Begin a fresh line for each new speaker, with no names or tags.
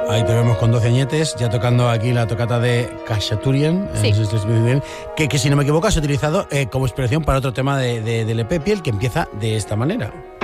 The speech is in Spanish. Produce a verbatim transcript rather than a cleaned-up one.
Ahí te vemos con doce añetes, ya tocando aquí la tocata de Khachaturian,
Sí.
eh, no sé si estoy muy bien, que, que si no me equivoco has utilizado eh, como inspiración para otro tema de, de, del E P Piel, que empieza de esta manera.